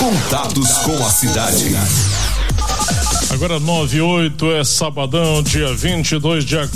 Contatos com a cidade. Agora 9:08, é sabadão, dia 22 de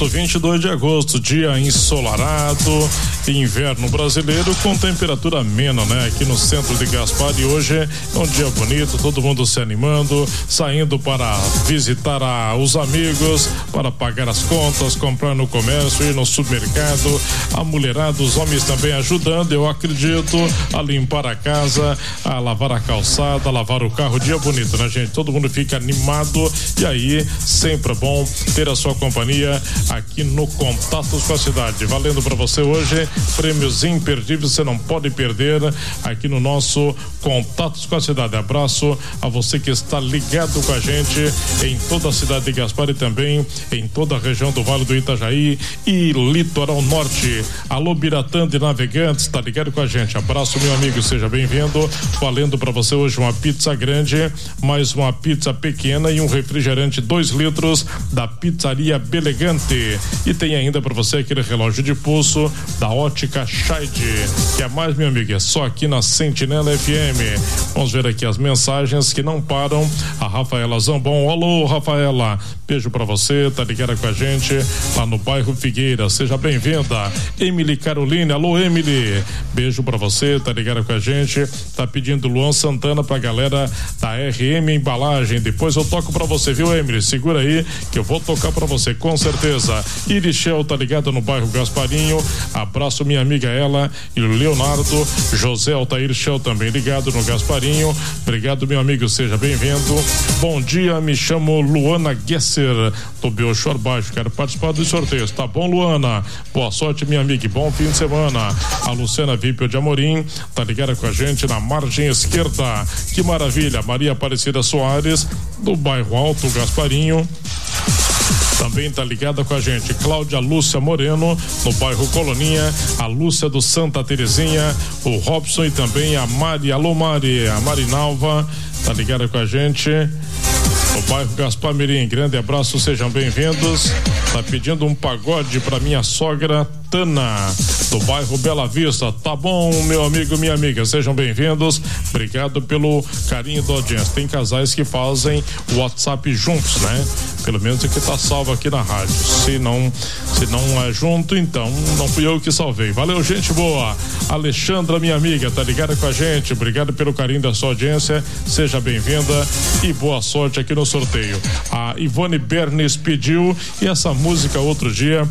agosto, dia ensolarado, inverno brasileiro com temperatura amena, né? Aqui no centro de Gaspar, e hoje é um dia bonito, todo mundo se animando, saindo para visitar os amigos, para pagar as contas, comprar no comércio, ir no supermercado, a mulherada, os homens também ajudando, eu acredito, a limpar a casa, a lavar a calçada, a lavar o carro, dia bonito, né, gente? Todo mundo fica animado. E aí, sempre é bom ter a sua companhia aqui no Contatos com a Cidade. Valendo para você hoje, prêmios imperdíveis, você não pode perder aqui no nosso Contatos com a Cidade. Abraço a você que está ligado com a gente em toda a cidade de Gaspar e também em toda a região do Vale do Itajaí e Litoral Norte. Alô, Biratã de Navegantes, está ligado com a gente. Abraço, meu amigo, seja bem-vindo. Valendo para você hoje uma pizza grande, mais uma pizza pequena e um refrigerante 2 litros da Pizzaria Belegante. E tem ainda para você aquele relógio de pulso da Ótica Scheid. Que é mais, meu amigo, é só aqui na Sentinela FM. Vamos ver aqui as mensagens que não param. A Rafaela Zambon, alô Rafaela, beijo para você, tá ligada com a gente lá no bairro Figueira, seja bem-vinda. Emily Caroline, alô Emily, beijo para você, tá ligada com a gente, tá pedindo Luan Santana pra galera da RM Embalagem. Depois eu toco pra você, viu, Emily? Segura aí que eu vou tocar pra você, com certeza. Irichel tá ligado no bairro Gasparinho. Abraço minha amiga ela e o Leonardo. José Altair Shell também ligado no Gasparinho. Obrigado, meu amigo, seja bem-vindo. Bom dia, me chamo Luana Gesser, do Belchor Baixo. Quero participar dos sorteios. Tá bom, Luana? Boa sorte, minha amiga. Bom fim de semana. A Luciana Vipio de Amorim tá ligada com a gente na margem esquerda. Que maravilha. Maria Aparecida Soares, do bairro Alto Gasparinho, também tá ligada com a gente. Cláudia Lúcia Moreno, no bairro Coloninha, a Lúcia do Santa Terezinha, o Robson e também a Mari, alô Mari, a Marinalva, tá ligada com a gente no bairro Gaspar Mirim. Grande abraço, sejam bem-vindos. Tá pedindo um pagode pra minha sogra Tana, do bairro Bela Vista. Tá bom, meu amigo, minha amiga, sejam bem-vindos. Obrigado pelo carinho da audiência. Tem casais que fazem o WhatsApp juntos, né? Pelo menos é que tá salvo aqui na rádio. Se não é junto, então não fui eu que salvei. Valeu, gente boa. Alexandra, minha amiga, tá ligada com a gente. Obrigado pelo carinho da sua audiência. Seja bem-vinda e boa sorte aqui no sorteio. A Ivone Bernes pediu, e essa música outro dia,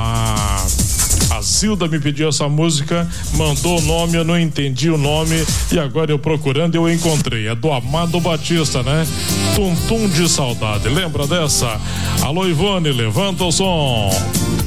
a Zilda me pediu essa música, mandou o nome, eu não entendi o nome, e agora eu procurando eu encontrei. É do Amado Batista, né? Tum Tum de Saudade. Lembra dessa? Alô, Ivone, levanta o som.